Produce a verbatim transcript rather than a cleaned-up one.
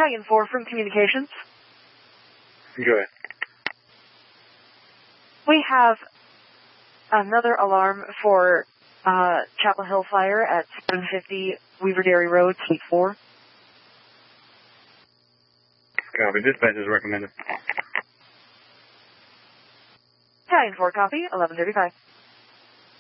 Battalion four from Communications. Go ahead. We have another alarm for uh, Chapel Hill Fire at seven fifty Weaver Dairy Road, Suite four. Copy. Dispatch is recommended. Battalion four, copy, eleven thirty-five.